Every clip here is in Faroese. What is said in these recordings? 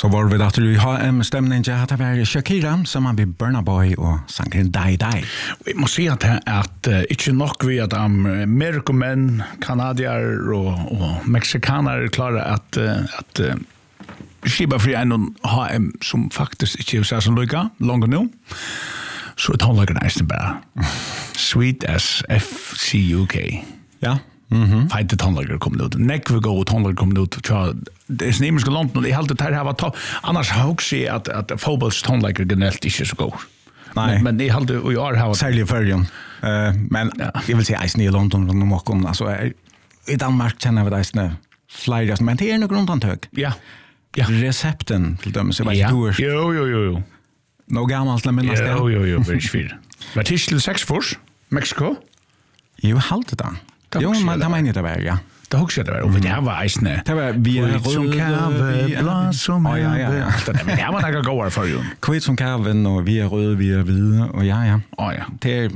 Så var vi datter vi har stämningen att det var Shakira som har blivit Burna Boy och sangen Die Die. Vi måste säga att inte nog vi att amerikaner, kanadier och mexikaner klarar att skiba för en HM som faktiskt inte är så lycka långt nu. Så ett håller nästan bara. Sweet as FCUK. Ja. Fightet tonlager kom ut. Nekve go tonlager kom ut. Det är snimmiska långt och det är alltid det här var topp. Annars har jag också att fotbolls tonlager generellt inte så god. Nej. Men det är alltid och jag har särskilt förrjun. Men jag vill säga i London och Mokom alltså i Danmark känner vi det snö. Flyers men det är nog undantag. Ja. Recepten till dem så var det tur. Jo. Nå gammalt men minst det. Jo, väldigt fyr. Var det till 6 fors? Mexico? Jo, halt det då. Jo, men det menar det var, ja. Det har också det var. Och det var isne. Det var vi som kave, blå som ja. Men det var några goar för ju. Kvit som kaven och vi är röd, vi är vita och ja. Ja. Det är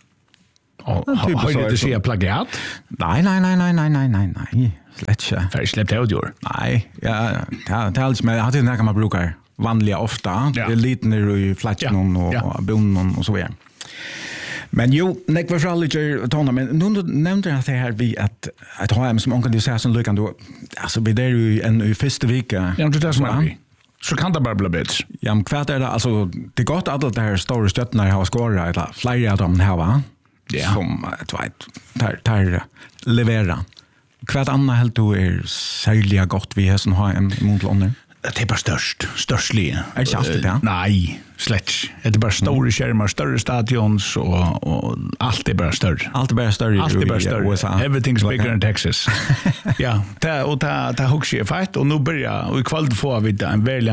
har du se plagiat? Nej. Slätt inte. För släppte ut gör. Nej, ja, det är alls men jag hade när man brukar vanliga ofta. Det är lite när i flatchen och bonen och så vidare. Men jo, när vi föralliger tona men nu nämnde jag att det här vi att ha som onkel du säger som lyckan då alltså vi där ju en i första vecka. Ja, det är så så kan det bara bli bit. Ja, men kvart är det alltså det gott att det här stora stötterna har skårat eller flera av dem här va. Ja. Som tar levera. Kvart andra helt då är särskilt gott vi har som har en montlåner. Det är bara störstlig. Är det alltid det? Nej, slätt. Det är bara stora skärmar, större stadions och allt är bara större. Allt är bara större i USA. Everything's bigger in Texas. Ja, det hugger jag fett och nu börjar och ikväll får vi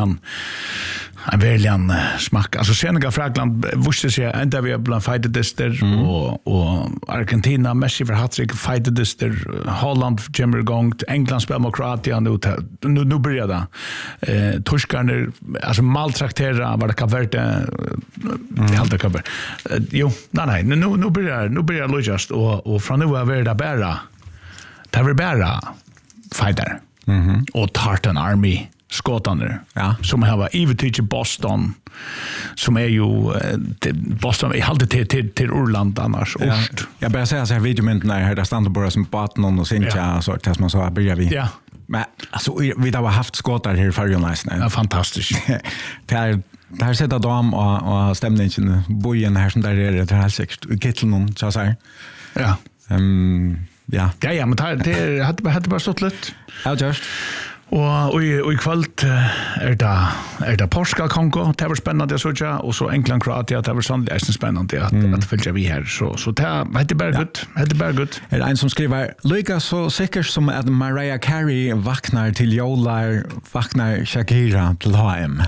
en verkligen smak. Alltså Senegal, Frankland, visste sig ända vi bland fightedister och Argentina, Messi för hattrick, fightedister, Holland, Jimmer Gongt, England spelar mot Kroatien nu börjar det. Torskarna alltså maltraktera var det kan vara helt det cover. Jo, nej, nu börjar Lucas och från nu är det bara fighter. Och Tartan Army skåtaner som har varit i Boston som är ju Boston är alltid till Irland annars ost. Jag bara säga så här videomynten här där stannar bara som Patnon och Sincha så att man så börjar vi. Ja. Men alltså vi har haft skåtar här för ju nice. Ja, fantastiskt. Det här sätter dam och stämningen bojen här som där är det här säkert kitteln så här. Ja. Ja, men det hade bara stått lite. Ja, just. Och i kvällt är det Portugal Kongo, det var spännande att såja och så England Kroatien, det var sannolikt spännande att följa vi här så det är bara gott. Det är bara gott. Är det en som skriver lika så säkert som att Mariah Carey vaknar till jolar, vaknar Shakira till HM.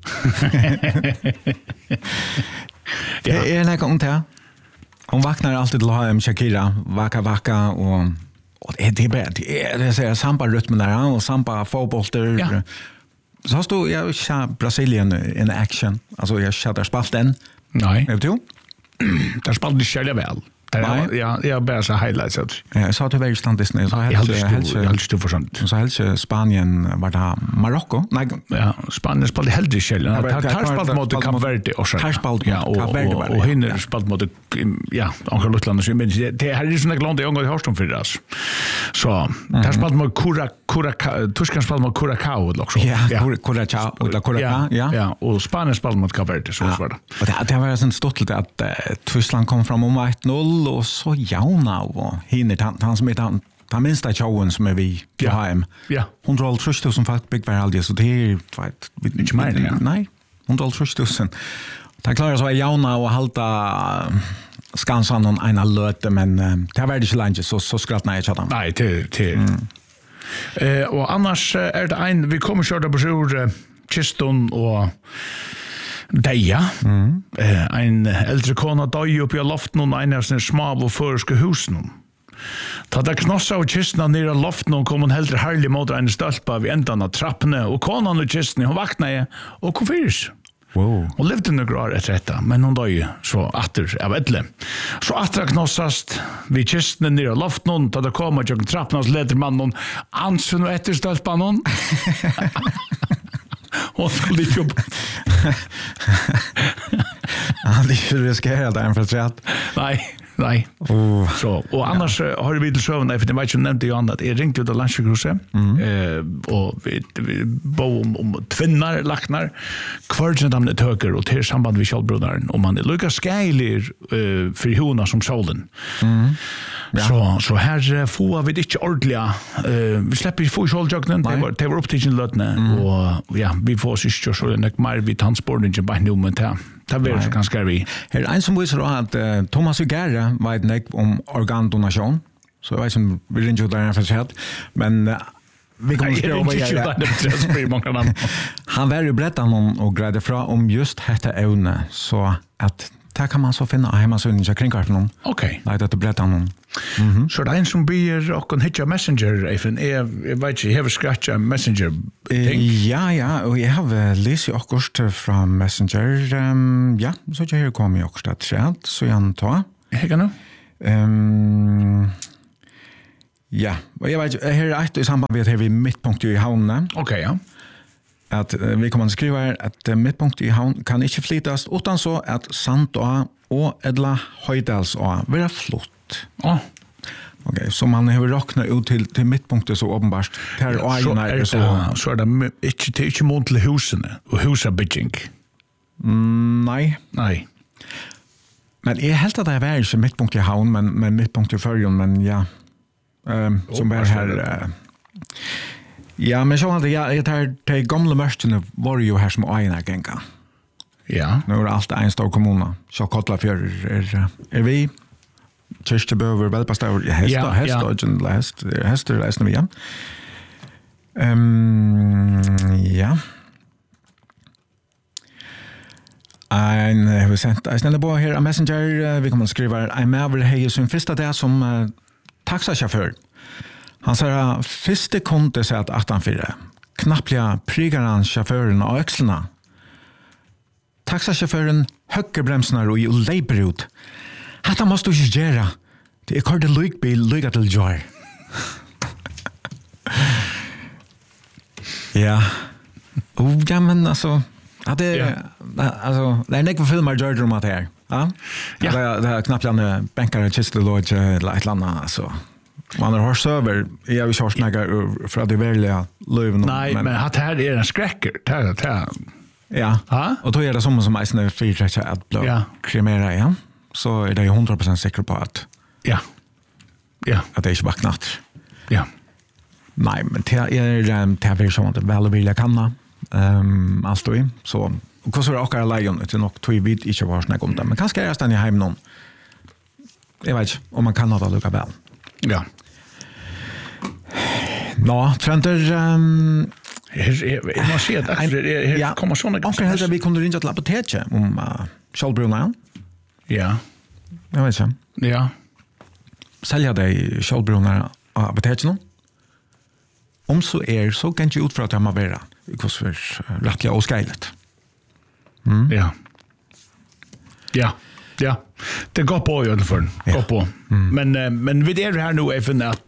Det är något det. Hon vaknar alltid till HM Shakira, vaka och det säger samma rytmen där och samma fotbollter. Ja. Så stod jag Brasilien in action. Alltså jag chattade spalten. Nej. Vet du? Där spalten det själva väl. Jag bara så highlights ut. Jag sa till väl standis nu så helt för sånt. Så helt Spanien var det Marocko. Nej, ja, Spanien spelade helt i själva. Tar spalt mot Kap Verde och så. Och hinner spalt mot Anker Lutland så men det här är såna glanda jag har hört om för det. Så tar spalt mot Tyskland spalt mot Curacao också. Ja, Curacao. Ja, och Spanien spalt mot Kap Verde så var det. Och det var sån stolt att Tyskland kom fram om 1-0 och så jauna och hinner han som heter han minsta showen som är vi på HM. Ja. 130 000 folk bygg var aldrig så det är inte mer. Nej, 130 000. Det klarar så jauna och halta skansa någon ena löte men det var det inte länge så skrattnar jag chatta. Nej, till. Och annars är det vi kommer köra på sjur kiston och Deja. En äldre kona døy upp i loften och en av sina små och förska husen. Ta det knossa och kistna ner i loften och kom hon helt härlig mot en stölpa vid ändan av trappene och konan och kistna hon vaknade och kom fyrs. Wow. Hon levde några år efter detta, men hon døy så atter av ädle. Så atter knossast vid kistna ner i loften ta det kom och trappene och leder mannen ansen och etter stölpan hon. Hon skulle inte jobba. Han riskerar det en för att Nej. Så och annars har vi till sövna för det var ju nämnt ju annat. Jag ringde ut av Landskruse och vi bo om tvinnar lacknar kvargen de töker och till samband med Kjellbrodaren om man lyckas skälir för hona som solen. Så här får vi det inte ordentliga vi släpper få Kjelljakten det var upp till sin lötne och ja vi får syster så den mer vi transporten bara nu men det var så ganska vi. Här en som visar att Thomas Ugara vet nek om organdonation. Så jag vet som vi ringer där för sig men vi kommer skriva han var ju berättat om och grädde fra om just detta ämne så att där kan man så finna hemma så in kring kartan. Okej. Nej det berättar om. Så det är en som blir och kan hitta Messenger even jag vet inte have scratch Messenger ja och jag har läst också från Messenger ja så jag kommer ju också att säga så jag tar nu ja och jag vet här är ett i samband med att vi mittpunkt i havnen. Okej ja. Att vi kommer att skriva att mittpunkt i havn kan inte flyttas utan så att Sandå och Edla Höjdals och vara flott. Okej, så man har räknat ut till mittpunkter så uppenbart. Så är det inte mot till husen och husabygging. Nej. Men jag helt att det är inte mittpunkt i havn men mittpunkt i förrjun men ja som är här ja, men så hade jag tar de gamla mörsterna var ju här som ena gänga. Ja. Nu är allt en stor kommun. Så Kotlafjör är vi. Kirsteböver, Välpastaur, hästar läsner vi igen. Ja. En har sent en snälla på här Messenger. Vi kommer att skriva en med hej som första dag som taxichaufför. Han sa första kunde säga att 18-4. Knappliga prigaran chauffören av axlarna. Taxichauffören höcker bremsarna och leper ut. Hatta måste du inte göra. Det är kort en lykbil lycka till joy. Ja. Ja, men alltså det är nekva filmer George om att det är. Ja. Det är knappt en bänkare kistelodge eller ett annat alltså. Man har hört över jag vill köra snägga för att det välja löven. Nej, men att här är en skräcker. Ja. Och då är det som är fyrträcka att blå kremera igen. Så är det 100% säker på att att det inte var knat. Ja. Nej, men det är som att det väl vill jag kanna. Allt då i. Så och så är det också lejon det nog två vid inte var snägg om det. Men kanske är det stanna hem någon. Jag vet inte om man kan ha det lika väl. Ja. Nå, Trenter man ser att det kommer såna ganska helt vi kunde ringa till apoteket om Kjellbrunna. Ja. Jag vet inte. Ja. Sälja dig Kjellbrunna apoteket nu. Om så så kan jag utföra att jag måste vara. Det för rättliga och skejligt. Ja. Ja. Ja. Det går på i alla fall. Går på. Men vi är här nu även att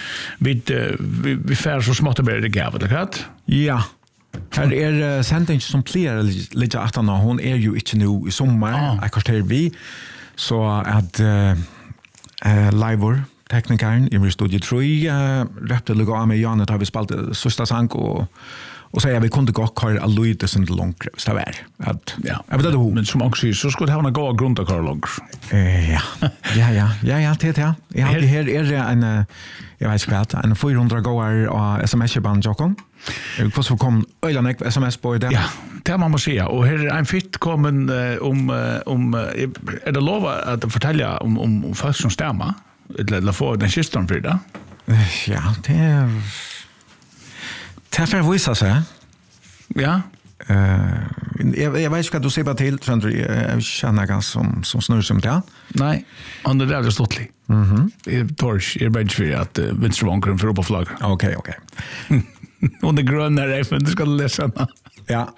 vi fär så smått och det gav det rätt. Ja. Här är sändning som plerar lite att hon är ju inte nu i sommar. Jag kostar vi så att livor teknikern i studio 3 rätt att lägga med Janet har vi spalt sista sang och säga vi kunde gå kvar allude sen långt så där att jag vet inte men som också så skulle ha en gå grund och långt. Ja det ja. Jag hade här är en jag vet inte en 400 gåar och SMS-band Jokon. Jag får så kom ölanek SMS på det. Ja, det man måste säga och här är en fitt kommen om är det lova att fortälja om folk som stämmer eller få den systern för det. Ja, det för vissa så. Ja. Jag vet inte vad du säger till så jag känner ganska som snurr som det. Nej, on the där stottlig. Torch är bättre för att vänstervankern för upp på flagg. Okej. Och det gröna är för du ska läsa. Ja.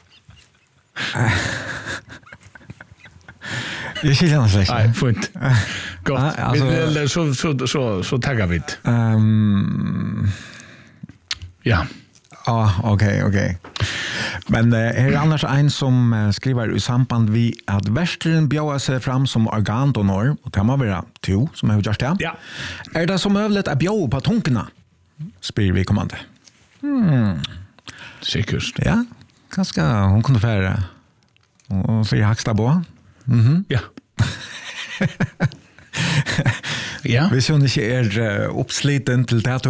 Jag ser den släkt. Nej, fint. Gott. Så taggar vi. Ja. Okej. Men här annars en som skriver i samband vi att västern bjöd sig fram som organdonor och det må vara to som har gjort det. Ja. Är det som övligt att bjöd på tunkorna? Spyr vi kommande. Säkert. Ja, ganska hon kunde färra och för hacksta på. Ja. Ja. Hvis hun ikke uppsliten til det,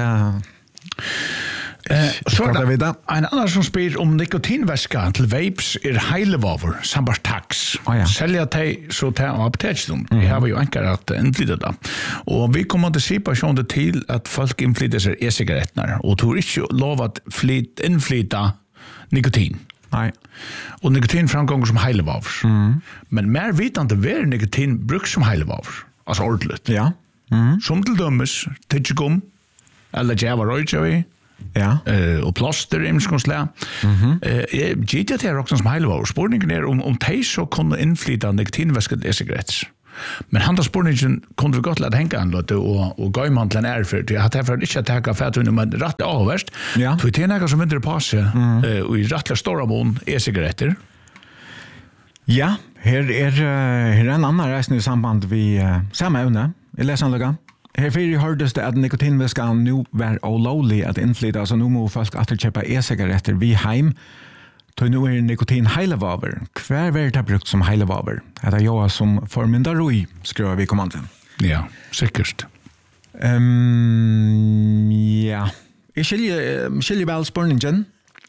så det en annan som spyr om nikotinväska till vapes heilevaver, sambar tax. Sälja det så det av apotekstund. Vi har ju enkelt att inflyta det. Och vi kommer att se personer till att folk inflyter sig e-cigaretterna och tror inte lov att inflyta nikotin. Nej. Och nikotin framgångar som heilevaver. Men mer vitande ver nikotin bruks som heilevaver. Alltså ordentligt. Ja. Som till dömes, tidsigum, eller jäva röjtjavi, ja. Och plåster, imskonslä. Gitt det också som heilevaver. Spårningen är om de så kunde inflyta nikotinväska till e-cigaretter. Men handla spårningen kunde vi gott lade hänga en lite och gøymantlen för det. Jag hade för inte att ta fätun men rätt avvärst. Ja. Två tjänar som inte på sig och i rättla stora mån e-cigaretter. Ja, här är en annan resten i samband vi samma ämne. I läsanlaga. Här fyrir hördes det att nikotinväskan nu var olovlig att inflyta, så nu må folk återköpa e-cigaretter vid heim. Då nu är nikotin heilevaver. Kvar var det brukt som heilevaver? Det är jag som förmyndare skriver vi kommanden. Ja, säkert. Ja. Jag skiljer väl spårningen.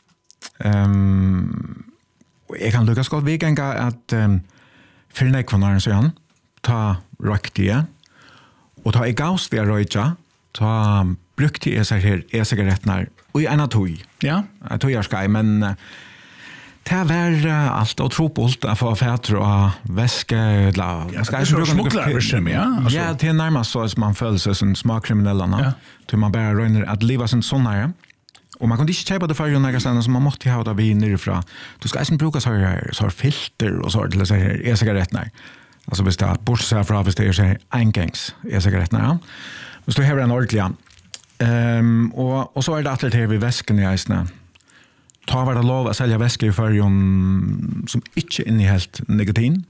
Jag kan lyckas gott vigänga att för nekvarnaren så igen ta röktiga och ta i gaust via röjtja ta brukte e-cigaretterna och i ena tog. Ja. Tog jag ska, men det var allt och tropult att få fätter och väska. Ja, det är så smugglarversen, ja. Alltså. Ja, det är närmast så att man följer sig som smakkriminellerna. Ja. Till man bara röjner att leva som sådana. Och man kunde inte köpa det för ju några ställen som man måste ha det vid nerifrån. Du ska även bruka så här filter och så till så här e-cigaretterna. Alltså hvis det är bortsett från hvis det är så här engångs e-cigaretterna. Ja. Hvis du har en ordentlig. Och så är det alltid det vid väsken i eisene. Ta var det lov att sälja väskor i färgen som inte innehållt nikotin.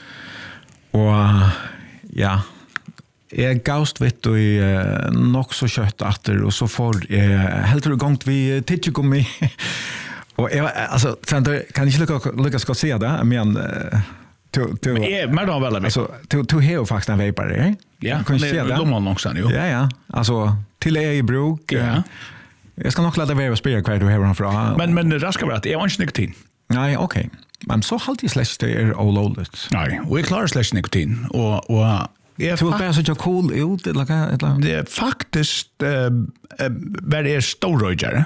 Och ja, jag gaust vitt och nog så kött efter och så får helt igång vi tidsigummi. Och jag alltså kan inte lyckas ska se det, men men då väl alltså to heo faktiskt en vapor, ja. Kan se det. De har också ju. Ja. Alltså till i bruk. Ja. Jag ska nog låta vara spela kvar du har han från. Men det ska vara att jag har inte nikotin. Nej, okej. Men så halt jag slash det är allowligt. Nej, och jag klarar slash nikotin och jag tror bara så cool ut eller det är faktiskt vad det är storröjare.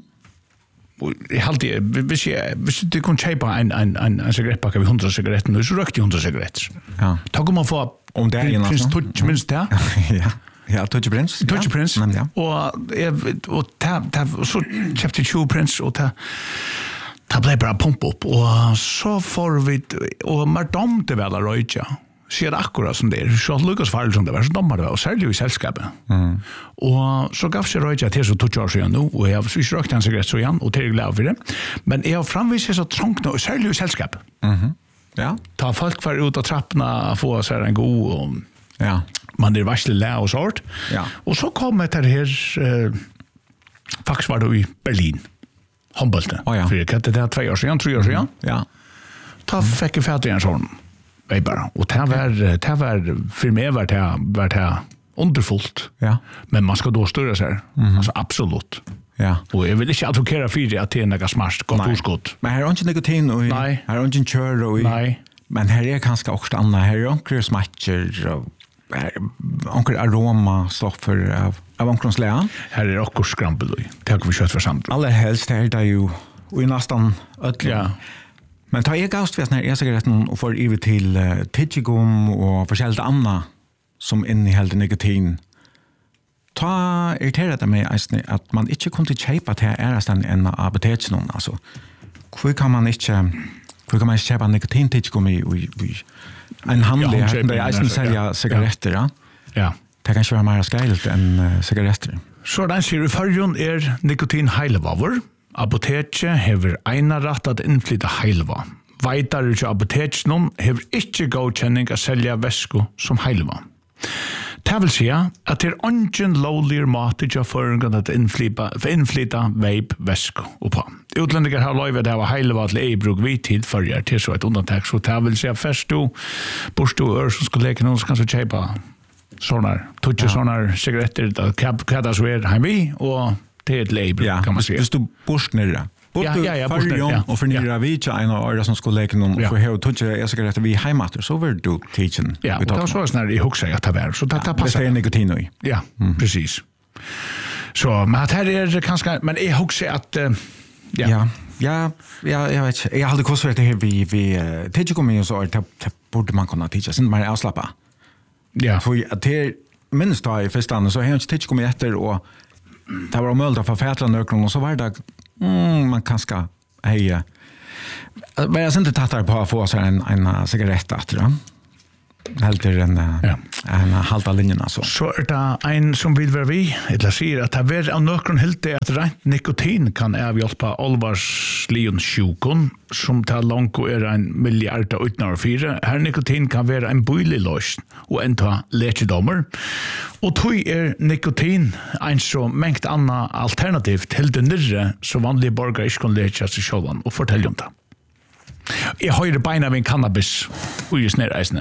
Och jag alltid hvis du kan köpa en cigarettpacka vid 100 cigaretter nu så rökte 100 cigaretter. Ja. Då kommer man få om det är prins touch minst det. Ja. Ja, Touch Prince. Touch Prince. Ja. Och så köpte 20 Prince och ta blev bara pumpa upp och så får vi och madam det väl röja. Ser akkurat som det är. Så Lucas Farley som det var så domar det och säljer i sällskapet. Och så gav sig röja till så 2 år sedan nu och jag har rökt en cigarett så igen och till glad för det. Men jag har framvisat så trångt nu och säljer i sällskap. Ja. Ta folk för ut och trapporna få så en god och ja. Man är varsle lä och sort. Ja. Och så kom det här faktiskt var det i Berlin. Humboldt. Ja. För det där 2 år sedan, 3 år sedan. Ja. Ta fick jag färdig en sån. Vet bara. Och det var för mig var det underfullt. Ja. Men man ska då störa sig. Alltså absolut. Ja. Och jag vill inte advokera för det att det är något smart gott oskott. Men här är inte nikotin och här är inte kör och nej. Men här är ganska också annat. Här är onkel smatcher och onkel aroma stoffer av onkelns län. Här är också skrampel. Det har vi kört för samt. Alla helst här är ju och i nästan ja. Men ta jag gaust när e-cigaretten och får över till tidsigum och försäljt annat som innehåller nikotin. Ta irriterat mig att man inte kunde köpa till ärestan en apoteken alltså. Hur kan man inte köpa nikotin-tidsigum i en handel där jag sälja cigaretter, ja? Ja. Det kan vara mer skadligt än cigaretter. Så den ser i förrjun är nikotin heilevaver. apoteket hever eina rett at innflytta heilva. Veitar ikke apotekene hever ikke godkjenning å selja væsku som heilva. Det vil si at det ingen lovlige måte til føringen at innflytta veip væsku oppa. Utlendinger har lovet at det var heilva til eibruk vidtid førjer til så et undantak, så det vil si at først du, borst du ør som skal leke noen som kan så kjeipa sånne, tutsi sånne sigaretter, hva det så heim vi, og det til eibruk, kan man si. Hvis du borst nere, og fornyrra vi ikke en av året som skulle leke noen, for her og tutsi jeg sikkert etter vi heimater, så vil du teachen. Ja, og det var så sånn jeg husker at det var, så det passer. Det er nikotin i. Ja, precis. Så, men det her kanskje, men jeg husker at, Ja, jag vet inte. Jag hade kostat det här vi tidigt kom in och så det borde man kunna titta sen mer avslappa. Ja. För att det minst då i första så har jag inte tidigt kom efter och det var möjligt att få fätra nökron och så var det man kanske hej. Men jag inte tattar på att få så en cigarett att då. Helt en halta linjen alltså. Så det en som vill vara vi, eller säger att det är av nökron helt det att rent nikotin kan avhjälpa allvarslionsjukon som tar långt och en miljard utan fyra. Här nikotin kan vara en bøylig løsning och en ta lekedommer. Och tog nikotin en så mängd anna alternativ till det nyrre så vanliga borgare inte kan leka sig själva och fortälja om det. Jag har ju beina med cannabis och just ner eisne.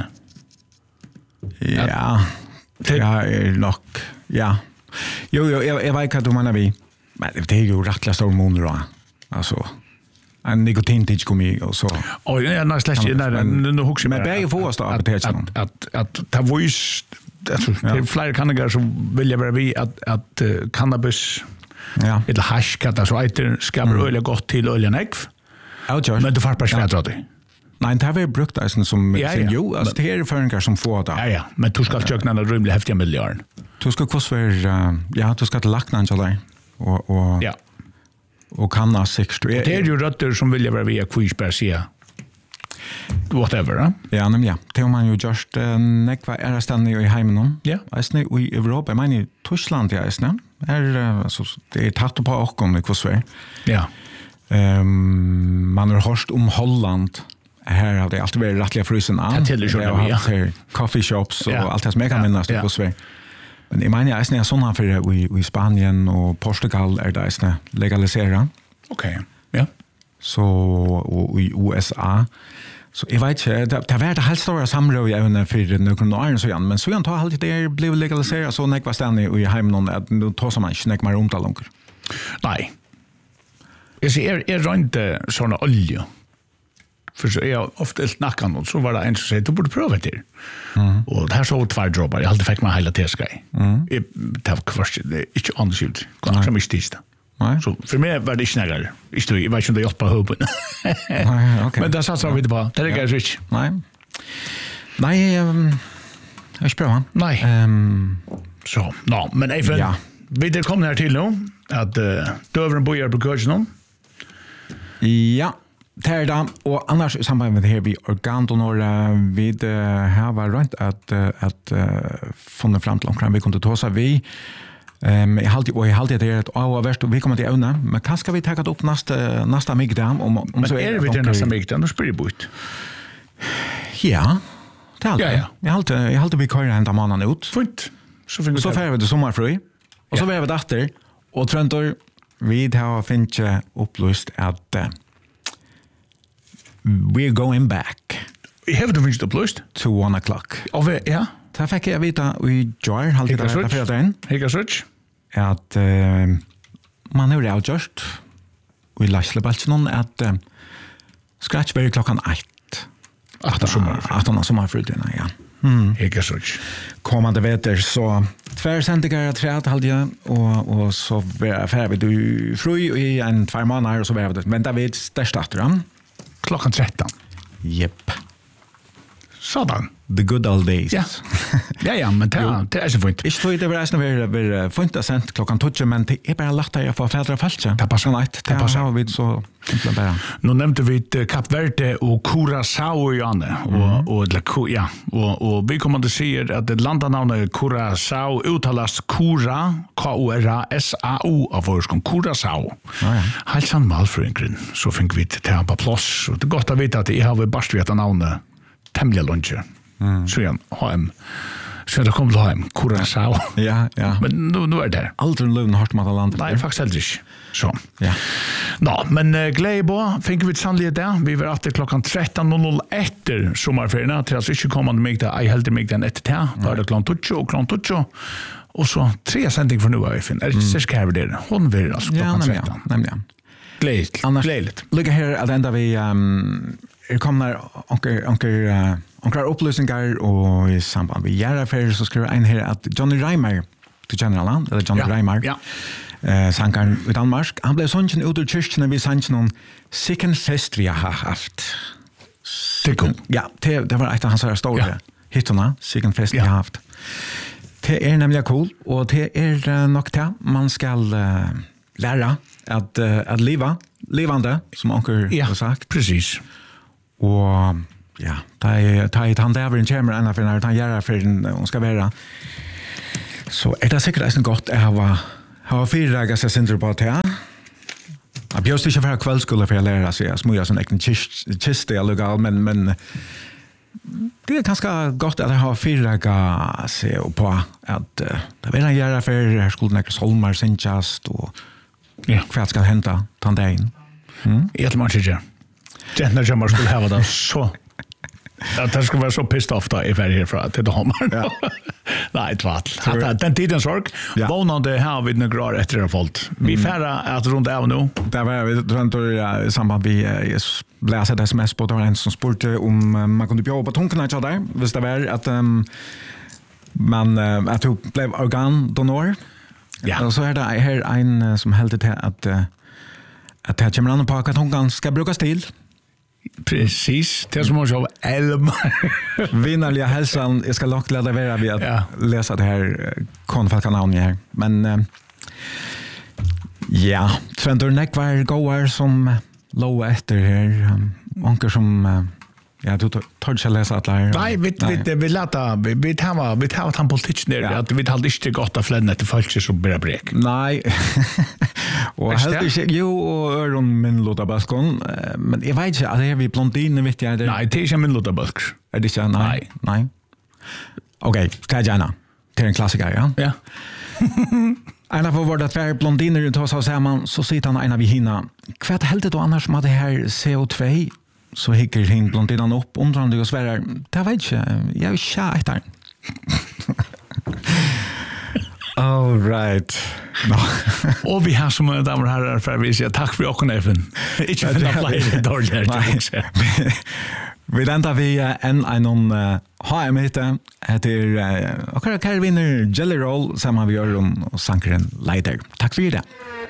Ja, det är nog, ja. Jo, jag vet att du menar vi, men det är ju rättliga stor månader då. Alltså, en nikotintids kom i och så. Oj, nej, släckte, nu huxar men bägge får oss då att det var ju, alltså, det är flera kandidater som vill vara vi att cannabis, eller hash, så äter skabbar öliga gott till oljan ägg. Men du får bara svärdra det. Nej, det har vi brukt det som medicin. Jo, alltså det är föreningar som får det. Ja, men du ska kökna en rymlig häftiga miljarder. Du ska kosta du ska till lakna till dig. Och kanna 60. Det är ju rötter som vill vara via quizbär whatever, Ja, nämligen. Det har man ju just nekva är ständigt i hemmen. Ja. Alltså i Europa, jag menar i Tyskland ja, alltså det är tatt på och om det kvar. Ja. Man har hört om Holland. Här har det alltid varit rättliga frysen an. Det har haft coffee shops och allt det som jag kan minnas det på Sverige. Men jag menar jag är sådana för i Spanien och Portugal är det legaliserat. Okej. Ja. Så och i USA. Så jag vet inte, det var det helt stora samråd även för några år så igen, men så tar alltid det blev legaliserat så när jag var ständigt i hemmen att nu tar man inte mer runt långt. Nej. Jag ser inte såna olja. För så är jag ofta snackan och så var det en som säger du borde pröva det. Och det här så två droppar. Jag alltid fick mig hela teskai. Det var kvart det är inte anskjut. Kanske mycket tisdag. Nej. Så för mig var det inte snäggare. Jag vet inte om det hjälper hopen. Nej, okej. Men det satsar vi inte på. Det är ganska rich. Nej, jag ska pröva. Nej. Så, men även vi kommer här till nu att dövren bojar på kursen. Ja. Tärda och annars i samband med det här vi organdonor vid här var runt att funna fram till omkring vi kunde ta så vi jag alltid det att värst vi kommer till öna men kanske vi tar upp nästa migdam om så är det nästa migdam då spelar bort. Ja. Ja. Jag alltid vi kör ända mannen ut. Fint. Så får vi det sommarfri. Och så var vi efter och Tröntor vi har finch upplöst att we're going back. We have to finish the blust to 1 o'clock. Ja. Ta fick jag veta i Jar halt det för den. Hega search. Att man har det just vi läsle balchen att scratch very klockan 8. 8 sommarfriden ja. Hega search. Kommande veter så tvärsändningar träd hade jag och så var vi du fru i en 2 månader och så var det men där vid startar klockan 13. Jepp. Sådan. The good old days. Ja. Ja, men det er så fint. Ikke tog det var fint å sende klokken 12, men det er bare lagt å få fedre falske. Det passer. Det passer vi så bare. Nå nevnte vi Kap Verde og Curaçao, Janne. Og vi kommer til å si at landanavnet Curaçao uttalas Cura, K-U-R-A-S-A-O av vårskon Curaçao. Helt sann malfrøyngren, så fikk vi til på plass. Og det er godt å vite at jeg har bare vet navnet temmelig lunsje. Så igjen, HM. Så det kommer til HM, Curaçao. Ja. Men nå det der. Aldri løven hardt med alle andre. Nei, faktisk heller ikke. Så. Ja. Nå, men glede på, fikk vi sannelig det. Vi var etter klokken 13.00 etter sommerferien. Til altså ikke kommende meg til, jeg heldig meg den etter til. Da det klokken 12. Og så 3 sending for nå, jeg finner. Det er ikke her ved dere. Hun vil altså klokken 13. Nemlig. Gledelig. Lykke her at enda vi kommer anker opplysninger og i samband med Gjærafer så skriver en her at Johnny Reimer til Generalland, eller Johnny Reimer sankaren i Danmark, han ble sånn ut ur kyrkene vi sann noen sikken fest vi har haft. Det er cool. Ja, det var et av hans store hittorna, sikken fest vi har haft. Det er nemlig cool, og det er nok det man skal lære at levande, som anker har sagt. Precis. Og ja, ta i tandaveren kommer enda for når han gjør for hun skal være. Så det sikkert nesten godt å ha 4 dager seg sindre på det. Jeg bjørst ikke for å kveldskole for å lære seg å smøye sånn egen kiste eller gal, men det er ganske godt at jeg har 4 dager seg på at det vil jeg gjøre for skolen ikke solmer, sinkjast og hva skal hente tandagen. Jeg tror man ikke. Gentner kommer skulle ha det så att det ska vara så pissed off då if I hear från till dem. Nej, tvärt. Att den tiden sorg. Vånande här vid några år efter det fallt. Vi färra att runt av nu. Där var vi runt i samband vi läser det sms på den som spurte om man kunde bjuda på tunkarna så där. Visst det var att man att du blev organdonor. Ja. Och så är det här en som hällt det att det kommer an på att tungan ska brukas till. Precis, det är som att jag elm. Vinnarliga hälsan, jag ska locka lära vara vid att läsa det här konfalkanavnet här. Men ja, Sventor Neck var gåar som låg efter här. Onker som ja, du tar inte läsa att lära. Nej, vi låter, vi tar han politiken där, att vi tar inte gott av flänna till folk som börjar brek. Nej, och helt inte, jo, och öron min lotabaskon, men jag vet inte, att det är vi blondiner, vet jag. Nej, det är inte min lotabask. Är det inte? Nej. Okej, ta gärna. Det är en klassiker, ja? Ja. En av våra två blondiner tar sig samman, så sitter han en av hinna. Kvart helt då annars med det här CO2, så hickar hin blondinen upp, undrande och svärar, det vet jag är tjejtar. All right. No. Och vi har som damer och herrar för vi säger tack för åken även. Inte för att lägga dåligt. Vi ända vi en HM-hitte heter och kär vinner Jelly Roll samma vi gör och sankaren Lighter. Tack för det.